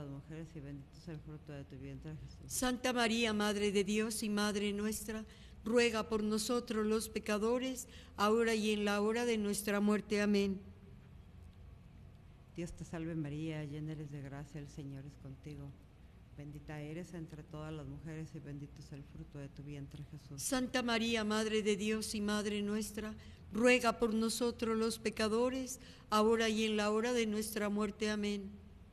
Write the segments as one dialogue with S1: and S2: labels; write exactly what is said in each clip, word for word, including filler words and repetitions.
S1: las mujeres y bendito es el fruto de tu vientre, Jesús.
S2: Santa María, Madre de Dios y Madre nuestra, ruega por nosotros los pecadores, ahora y en la hora de nuestra muerte. Amén.
S1: Dios te salve María, llena eres de gracia, el Señor es contigo. Bendita eres entre todas las mujeres y bendito es el fruto de tu vientre, Jesús.
S2: Santa María, Madre de Dios y Madre nuestra, ruega por nosotros los pecadores, ahora y en la hora de nuestra muerte. Amén.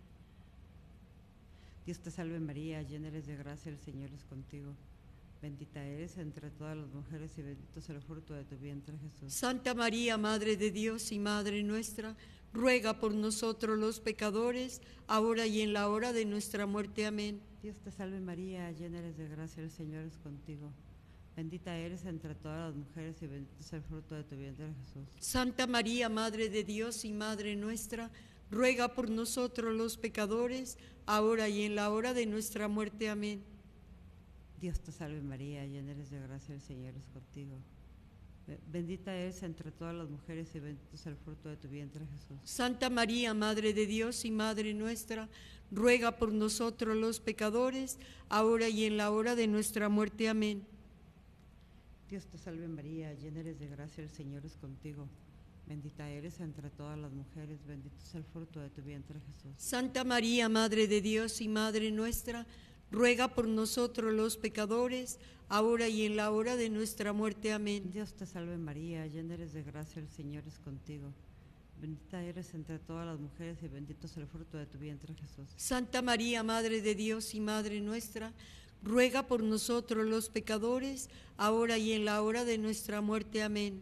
S1: Dios te salve María, llena eres de gracia, el Señor es contigo. Bendita eres entre todas las mujeres y bendito es el fruto de tu vientre, Jesús.
S2: Santa María, Madre de Dios y Madre nuestra, ruega por nosotros los pecadores, ahora y en la hora de nuestra muerte. Amén.
S1: Dios te salve María, llena eres de gracia, el Señor es contigo. Bendita eres entre todas las mujeres y bendito es el fruto de tu vientre, Jesús.
S2: Santa María, Madre de Dios y Madre nuestra, ruega por nosotros los pecadores, ahora y en la hora de nuestra muerte. Amén.
S1: Dios te salve María, llena eres de gracia, el Señor es contigo. Bendita eres entre todas las mujeres y bendito es el fruto de tu vientre, Jesús.
S2: Santa María, Madre de Dios y Madre nuestra, ruega por nosotros los pecadores, ahora y en la hora de nuestra muerte. Amén.
S1: Dios te salve María, llena eres de gracia, el Señor es contigo. Bendita eres entre todas las mujeres, bendito es el fruto de tu vientre, Jesús.
S2: Santa María, Madre de Dios y Madre nuestra, ruega por nosotros los pecadores, ahora y en la hora de nuestra muerte. Amén.
S1: Dios te salve María, llena eres de gracia, el Señor es contigo. Bendita eres entre todas las mujeres y bendito es el fruto de tu vientre, Jesús.
S2: Santa María, Madre de Dios y Madre nuestra, ruega por nosotros los pecadores, ahora y en la hora de nuestra muerte. Amén.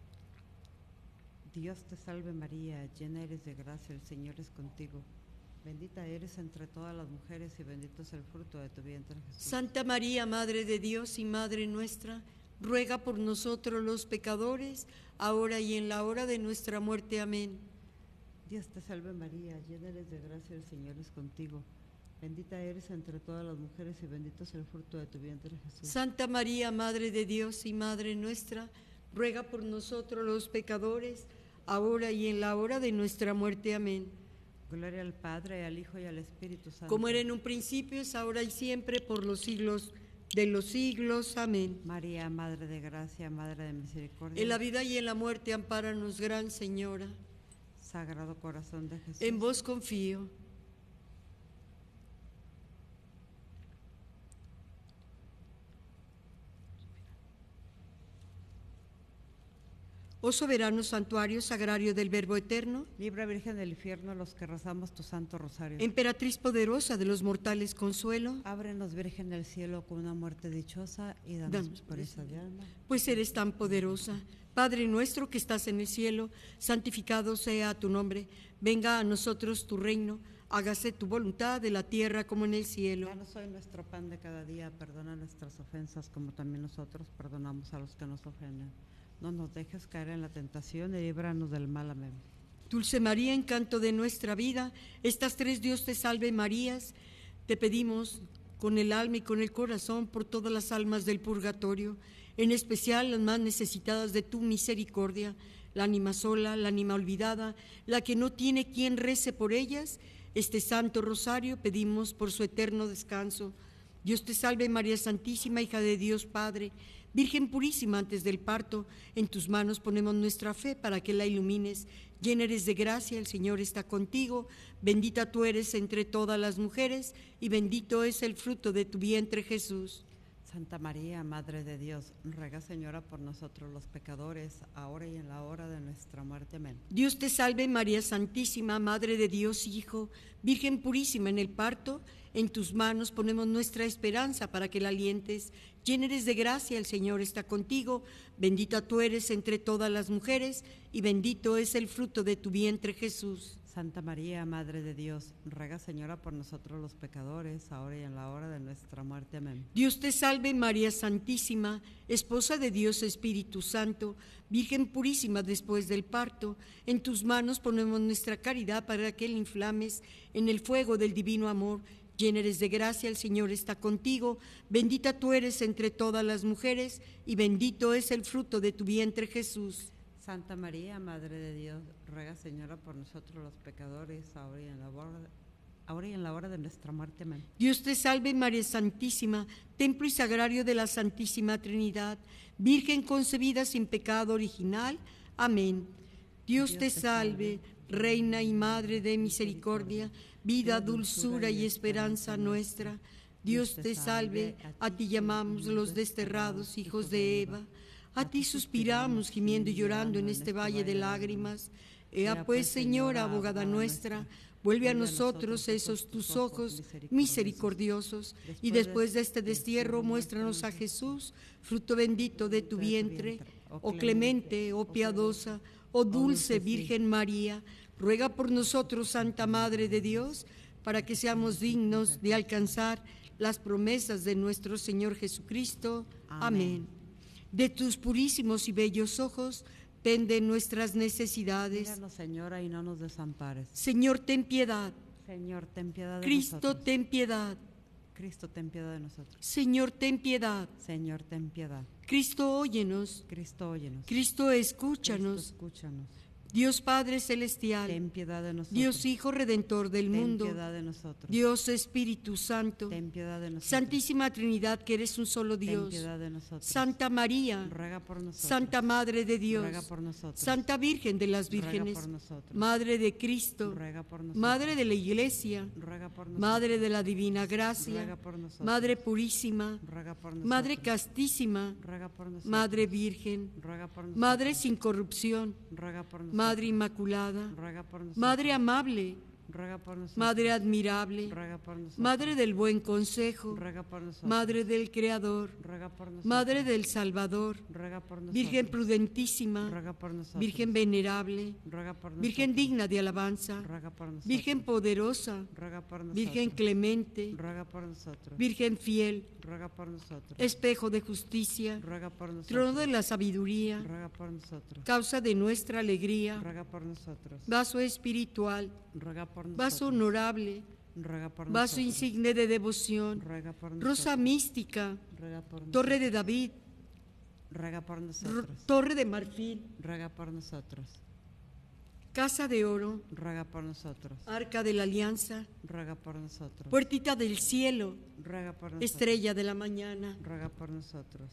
S1: Dios te salve María, llena eres de gracia, el Señor es contigo. Bendita eres entre todas las mujeres y bendito es el fruto de tu vientre, Jesús.
S2: Santa María, Madre de Dios y Madre nuestra, ruega por nosotros los pecadores, ahora y en la hora de nuestra muerte. Amén.
S1: Dios te salve María, llena eres de gracia, el Señor es contigo. Bendita eres entre todas las mujeres y bendito es el fruto de tu vientre, Jesús.
S2: Santa María, Madre de Dios y Madre nuestra, ruega por nosotros los pecadores, ahora y en la hora de nuestra muerte. Amén.
S1: Gloria al Padre, al Hijo y al Espíritu Santo.
S2: Como era en un principio, es ahora y siempre, por los siglos de los siglos. Amén.
S1: María, Madre de Gracia, Madre de Misericordia.
S2: En la vida y en la muerte, ampáranos, Gran Señora.
S1: Sagrado Corazón de Jesús.
S2: En vos confío. Oh soberano santuario sagrario del Verbo eterno,
S1: Libra Virgen del infierno a los que rezamos tu Santo Rosario.
S2: emperatriz poderosa de los mortales consuelo,
S1: Ábrenos, Virgen del cielo, con una muerte dichosa y danos,
S2: Danos
S1: pureza de alma.
S2: pues eres tan poderosa. Padre nuestro que estás en el cielo, santificado sea tu nombre. Venga a nosotros tu reino, hágase tu voluntad de la tierra como en el cielo.
S1: Danos hoy nuestro pan de cada día, perdona nuestras ofensas como también nosotros perdonamos a los que nos ofenden. No nos dejes caer en la tentación y líbranos del mal. Amén.
S2: Dulce María, encanto de nuestra vida, estas tres Dios te salve Marías, te pedimos con el alma y con el corazón por todas las almas del purgatorio, en especial las más necesitadas de tu misericordia, la ánima sola, la ánima olvidada, la que no tiene quien rece por ellas. Este santo rosario pedimos por su eterno descanso. Dios te salve María Santísima, hija de Dios Padre, Virgen purísima antes del parto, en tus manos ponemos nuestra fe para que la ilumines. Llena eres de gracia, el Señor está contigo, bendita tú eres entre todas las mujeres y bendito es el fruto de tu vientre, Jesús.
S1: Santa María, Madre de Dios, ruega, Señora, por nosotros los pecadores, ahora y en la hora de nuestra muerte. Amén.
S2: Dios te salve María Santísima, Madre de Dios Hijo, Virgen purísima en el parto, en tus manos ponemos nuestra esperanza para que la alientes. Llena eres de gracia, el Señor está contigo, bendita tú eres entre todas las mujeres y bendito es el fruto de tu vientre, Jesús.
S1: Santa María, Madre de Dios, ruega, Señora, por nosotros los pecadores, ahora y en la hora de nuestra muerte. Amén.
S2: Dios te salve María Santísima, Esposa de Dios Espíritu Santo, Virgen purísima después del parto, en tus manos ponemos nuestra caridad para que la inflames en el fuego del divino amor. Llena eres de gracia, el Señor está contigo, bendita tú eres entre todas las mujeres y bendito es el fruto de tu vientre, Jesús.
S1: Santa María, Madre de Dios, ruega, Señora, por nosotros los pecadores, ahora y en la hora, ahora y en la hora de nuestra muerte. Amén.
S2: Dios te salve María Santísima, templo y sagrario de la Santísima Trinidad, Virgen concebida sin pecado original. Amén. Dios, Dios te salve, Reina y Madre de misericordia, vida, dulzura y esperanza nuestra. Dios te salve, a ti llamamos los desterrados hijos de Eva, a ti suspiramos gimiendo y llorando en este valle de lágrimas. Ea pues, Señora, abogada nuestra, vuelve a nosotros esos tus ojos misericordiosos, y después de este destierro muéstranos a Jesús, fruto bendito de tu vientre. Oh clemente, oh piadosa, oh dulce Virgen María, ruega por nosotros, Santa Madre de Dios, para que seamos dignos de alcanzar las promesas de nuestro Señor Jesucristo. Amén. De tus purísimos y bellos ojos, ten de nuestras necesidades.
S1: Míranos, Señora, y no nos desampares.
S2: Señor, ten piedad.
S1: Señor, ten piedad de
S2: Cristo,
S1: nosotros.
S2: ten piedad.
S1: Cristo, ten piedad de nosotros.
S2: Señor, ten piedad.
S1: Señor, ten piedad.
S2: Cristo, óyenos.
S1: Cristo, óyenos.
S2: Cristo, escúchanos.
S1: Cristo, escúchanos.
S2: Dios Padre Celestial,
S1: ten piedad de nosotros.
S2: Dios Hijo Redentor del
S1: ten
S2: mundo,
S1: piedad de nosotros.
S2: Dios Espíritu Santo,
S1: ten piedad de nosotros.
S2: Santísima Trinidad, que eres un solo Dios,
S1: ten piedad de nosotros.
S2: Santa María,
S1: ruega por nosotros.
S2: Santa Madre de Dios,
S1: ruega por nosotros.
S2: Santa Virgen de las
S1: ruega
S2: Vírgenes,
S1: por nosotros.
S2: Madre de Cristo,
S1: ruega por nosotros.
S2: Madre de la Iglesia,
S1: ruega por nosotros.
S2: Madre de la Divina Gracia,
S1: ruega por nosotros.
S2: Madre Purísima,
S1: ruega por nosotros.
S2: Madre Castísima,
S1: ruega por nosotros.
S2: Madre Virgen,
S1: ruega por nosotros.
S2: Madre sin corrupción,
S1: ruega por nosotros.
S2: Madre Inmaculada,
S1: ruega por nosotros.
S2: Madre amable,
S1: ruega por nosotros.
S2: Madre admirable,
S1: ruega por nosotros.
S2: Madre del buen consejo,
S1: ruega por nosotros.
S2: Madre del Creador,
S1: ruega por nosotros.
S2: Madre del Salvador,
S1: ruega por nosotros.
S2: Virgen prudentísima,
S1: ruega por nosotros.
S2: Virgen venerable,
S1: ruega por nosotros.
S2: Virgen digna de alabanza,
S1: ruega por nosotros.
S2: Virgen poderosa,
S1: ruega por nosotros.
S2: Virgen clemente,
S1: ruega por nosotros.
S2: Virgen fiel,
S1: ruega por nosotros.
S2: espejo de justicia,
S1: ruega por nosotros.
S2: trono de la sabiduría,
S1: ruega por nosotros.
S2: causa de nuestra alegría,
S1: ruega por nosotros.
S2: vaso espiritual,
S1: ruega por nosotros.
S2: vaso honorable,
S1: ruega por
S2: vaso
S1: nosotros.
S2: insigne de devoción,
S1: ruega por nosotros.
S2: rosa mística,
S1: ruega por nosotros.
S2: torre de David,
S1: ruega por
S2: ro-
S1: nosotros.
S2: torre de marfil,
S1: ruega por nosotros.
S2: casa de oro,
S1: ruega por nosotros.
S2: arca de la alianza,
S1: ruega por nosotros.
S2: puertita del cielo,
S1: ruega por nosotros.
S2: estrella de la mañana,
S1: ruega por nosotros.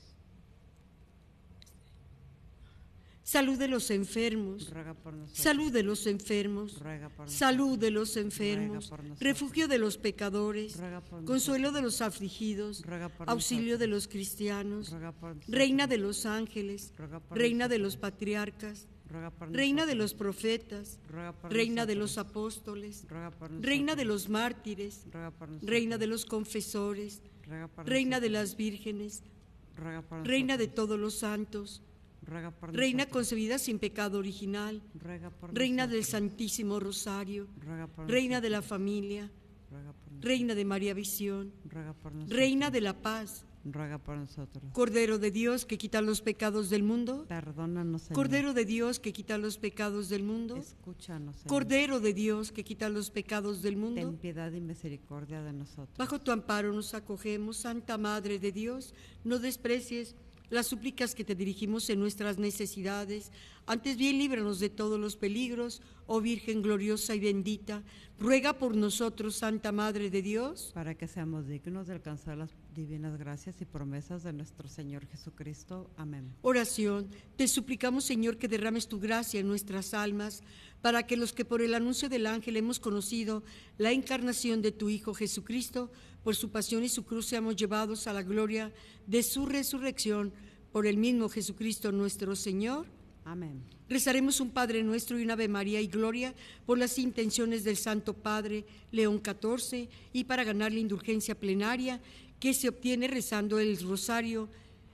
S2: salud de los enfermos,
S1: ruega por nosotros.
S2: salud de los enfermos,
S1: ruega por nosotros.
S2: salud de los enfermos,
S1: Ruega por nosotros.
S2: refugio de los pecadores,
S1: ruega por
S2: consuelo de los afligidos,
S1: ruega por
S2: auxilio de
S1: nosotros.
S2: los cristianos,
S1: ruega por nosotros.
S2: reina de los ángeles,
S1: ruega por
S2: reina de los
S1: nosotros.
S2: patriarcas,
S1: ruega por
S2: reina de
S1: nosotros.
S2: los profetas,
S1: ruega por
S2: reina de
S1: nosotros.
S2: los apóstoles,
S1: ruega por nosotros.
S2: reina de los mártires,
S1: ruega por nosotros.
S2: reina de los confesores,
S1: ruega por
S2: reina de
S1: nosotros.
S2: las vírgenes,
S1: ruega por
S2: reina de
S1: nosotros.
S2: todos los santos,
S1: ruega por
S2: reina
S1: nosotros.
S2: concebida sin pecado original,
S1: ruega por
S2: reina del
S1: nosotros.
S2: Santísimo Rosario,
S1: ruega por
S2: reina de la
S1: nosotros.
S2: familia,
S1: ruega por nosotros.
S2: reina de María Visión,
S1: ruega por nosotros.
S2: reina de la paz,
S1: ruega por nosotros.
S2: Cordero de Dios que quita los pecados del mundo,
S1: Perdónanos, Señor.
S2: Cordero de Dios que quita los pecados del mundo,
S1: Escúchanos, Señor.
S2: Cordero de Dios que quita los pecados del
S1: Ten
S2: mundo.
S1: piedad y misericordia de nosotros.
S2: Bajo tu amparo nos acogemos, Santa Madre de Dios, no desprecies las súplicas que te dirigimos en nuestras necesidades, antes bien líbranos de todos los peligros, oh Virgen gloriosa y bendita, ruega por nosotros, Santa Madre de Dios,
S1: para que seamos dignos de alcanzar las divinas gracias y promesas de nuestro Señor Jesucristo. Amén.
S2: oración. Te suplicamos, Señor, que derrames tu gracia en nuestras almas, para que los que por el anuncio del ángel hemos conocido la encarnación de tu Hijo Jesucristo, por su pasión y su cruz seamos llevados a la gloria de su resurrección, por el mismo Jesucristo nuestro Señor.
S1: Amén.
S2: Rezaremos un Padre Nuestro y una Ave María y Gloria por las intenciones del Santo Padre León catorce y para ganar la indulgencia plenaria que se obtiene rezando el rosario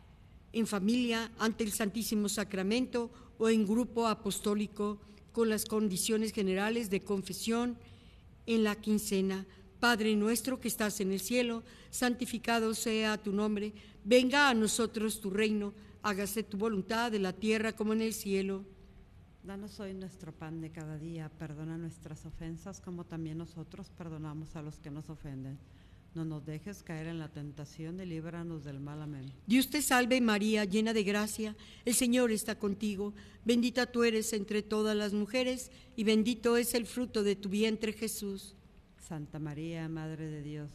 S2: en familia ante el Santísimo Sacramento o en grupo apostólico con las condiciones generales de confesión en la quincena. Padre nuestro que estás en el cielo, santificado sea tu nombre, venga a nosotros tu reino, hágase tu voluntad en la tierra como en el cielo.
S1: Danos hoy nuestro pan de cada día, perdona nuestras ofensas como también nosotros perdonamos a los que nos ofenden. No nos dejes caer en la tentación y líbranos del mal. Amén.
S2: Dios te salve María, llena de gracia, el Señor está contigo, bendita tú eres entre todas las mujeres y bendito es el fruto de tu vientre Jesús.
S1: Santa María, Madre de Dios,